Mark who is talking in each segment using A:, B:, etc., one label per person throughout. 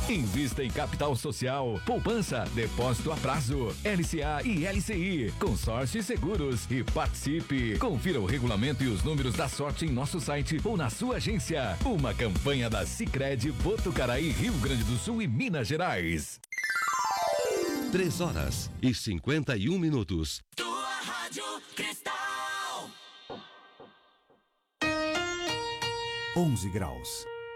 A: Invista em capital social, poupança, depósito a prazo, LCA e LCI, consórcio e seguros e participe. Confira o regulamento e os números da sorte em nosso site ou na sua agência. Uma campanha da Sicredi Botucaraí, Rio Grande do Sul e Minas Gerais.
B: 3h51.
C: Tua Rádio Cristal.
D: 11 graus.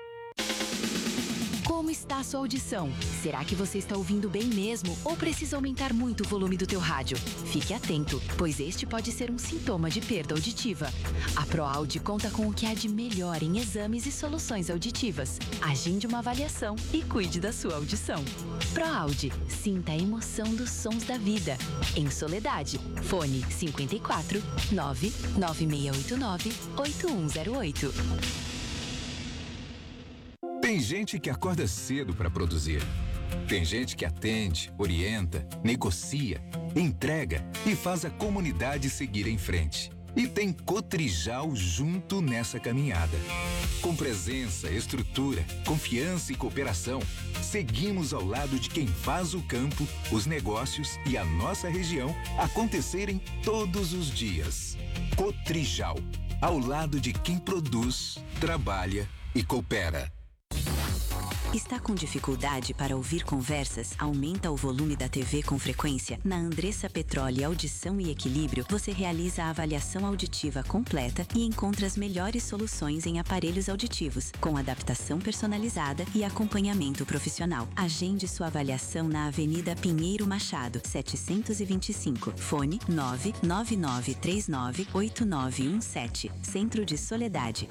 E: Como está a sua audição? Será que você está ouvindo bem mesmo ou precisa aumentar muito o volume do teu rádio? Fique atento, pois este pode ser um sintoma de perda auditiva. A ProAudio conta com o que há de melhor em exames e soluções auditivas. Agende uma avaliação e cuide da sua audição. ProAudio, sinta a emoção dos sons da vida. Em Soledade, fone 54 99689 8108.
F: Tem gente que acorda cedo para produzir. Tem gente que atende, orienta, negocia, entrega e faz a comunidade seguir em frente. E tem Cotrijal junto nessa caminhada. Com presença, estrutura, confiança e cooperação, seguimos ao lado de quem faz o campo, os negócios e a nossa região acontecerem todos os dias. Cotrijal, ao lado de quem produz, trabalha e coopera.
E: Está com dificuldade para ouvir conversas? Aumenta o volume da TV com frequência? Na Andressa Petróleo Audição e Equilíbrio, você realiza a avaliação auditiva completa e encontra as melhores soluções em aparelhos auditivos, com adaptação personalizada e acompanhamento profissional. Agende sua avaliação na Avenida Pinheiro Machado, 725. Fone 999398917. Centro de Soledade.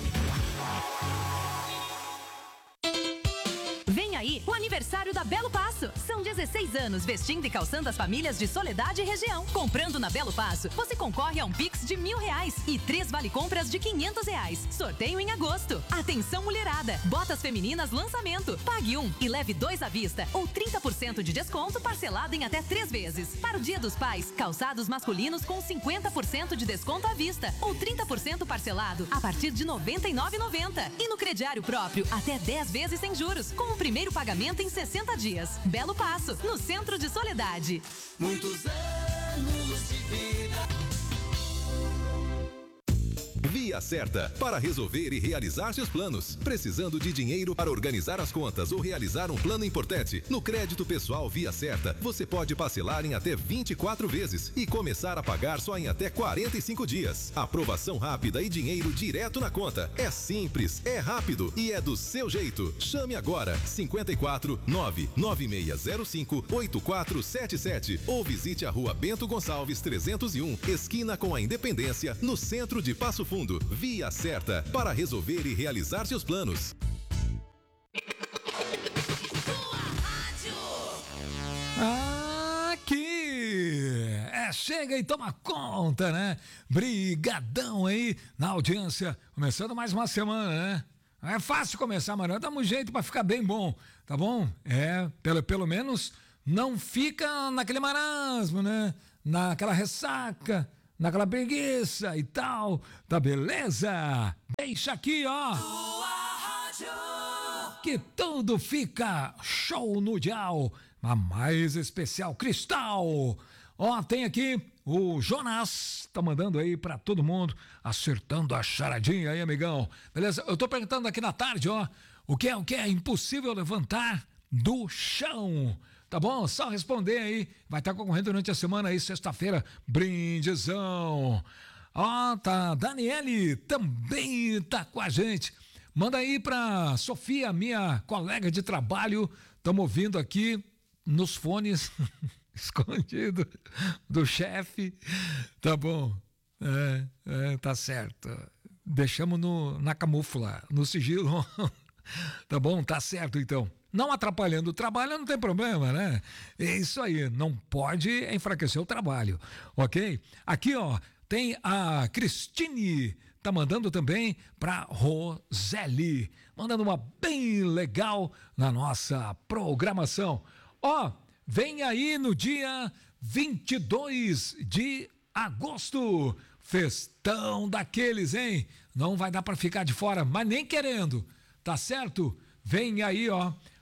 G: Vem aí o aniversário da Belo Passo. São 16 anos vestindo e calçando as famílias de Soledade e região. Comprando na Belo Passo, você concorre a um Pix de R$1.000 e 3 vale-compras de R$500. Sorteio em agosto. Atenção mulherada. Botas femininas lançamento. Pague um e leve 2 à vista ou 30% de desconto parcelado em até 3 vezes. Para o Dia dos Pais, calçados masculinos com 50% de desconto à vista ou 30% parcelado a partir de R$ 99,90. E no crediário próprio, até 10 vezes sem juros, com o primeiro pagamento em 60 dias. Belo Passo, no centro de Soledade.
C: Muitos anos de vida.
H: Via Certa, para resolver e realizar seus planos. Precisando de dinheiro para organizar as contas ou realizar um plano importante? No crédito pessoal Via Certa, você pode parcelar em até 24 vezes e começar a pagar só em até 45 dias. Aprovação rápida e dinheiro direto na conta. É simples, é rápido e é do seu jeito. Chame agora 54 99605 8477 ou visite a Rua Bento Gonçalves 301, esquina com a Independência, no centro de Passo Fundo. Via Certa, para resolver e realizar seus planos.
I: Aqui! Chega e toma conta, né? Brigadão aí na audiência. Começando mais uma semana, né? Não é fácil começar, mas nós damos um jeito pra ficar bem bom, tá bom? Pelo menos não fica naquele marasmo, né? Naquela ressaca, naquela preguiça e tal, tá beleza? Deixa aqui, ó, que tudo fica show no dial, a mais especial Cristal. Ó, tem aqui o Jonas, tá mandando aí pra todo mundo, acertando a charadinha aí, amigão. Beleza? Eu tô perguntando aqui na tarde, ó, o que é impossível levantar do chão. Tá bom? Só responder aí. Vai estar concorrendo durante a semana aí, sexta-feira. Brindezão. Ó, tá. Daniele também tá com a gente. Manda aí pra Sofia, minha colega de trabalho. Estamos ouvindo aqui nos fones escondido do chefe. Tá bom. Tá certo. Deixamos na camufla, no sigilo. Tá bom? Tá certo, então. Não atrapalhando o trabalho, não tem problema, né? É isso aí, não pode enfraquecer o trabalho, ok? Aqui, ó, tem a Cristine, tá mandando também pra Roseli, mandando uma bem legal na nossa programação. Ó, vem aí no dia 22 de agosto, festão daqueles, hein? Não vai dar pra ficar de fora, mas nem querendo, tá certo? Vem aí, ó,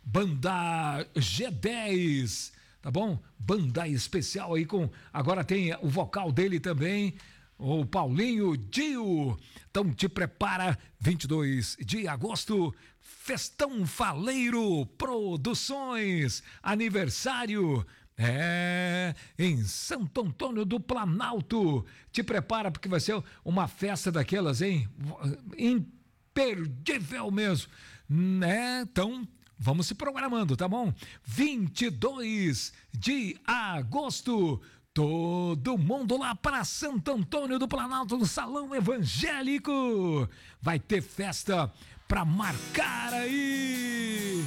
I: Banda G10, tá bom? Banda especial aí com... Agora tem o vocal dele também, o Paulinho Dio. Então te prepara, 22 de agosto, Festão Faleiro Produções, aniversário... em Santo Antônio do Planalto. Te prepara porque vai ser uma festa daquelas, hein? Imperdível mesmo, né? Então, vamos se programando, tá bom? 22 de agosto, todo mundo lá para Santo Antônio do Planalto, no Salão Evangélico. Vai ter festa para marcar aí.